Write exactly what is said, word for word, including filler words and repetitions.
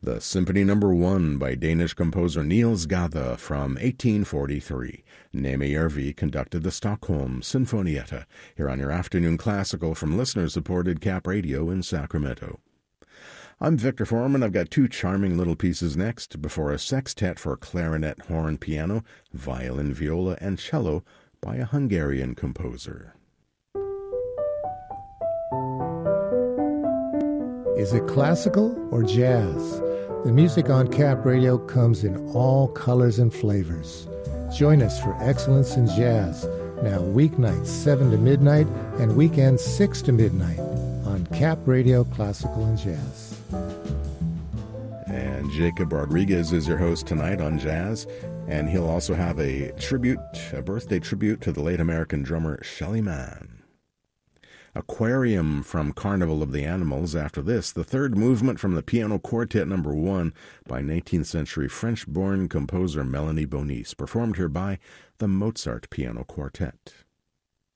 The Symphony Number One by Danish composer Niels Gade from eighteen forty-three. Neeme Järvi conducted the Stockholm Sinfonietta, here on your afternoon classical from listener-supported Cap Radio in Sacramento. I'm Victor Foreman. I've got two charming little pieces next, before a sextet for clarinet, horn, piano, violin, viola, and cello by a Hungarian composer. Is it classical or jazz? The music on Cap Radio comes in all colors and flavors. Join us for Excellence in Jazz, now weeknights seven to midnight and weekends six to midnight on Cap Radio Classical and Jazz. And Jacob Rodriguez is your host tonight on Jazz, and he'll also have a tribute, a birthday tribute to the late American drummer Shelly Manne. Aquarium from Carnival of the Animals. After this, the third movement from the Piano Quartet Number One by nineteenth century French-born composer Melanie Bonis, performed here by the Mozart Piano Quartet.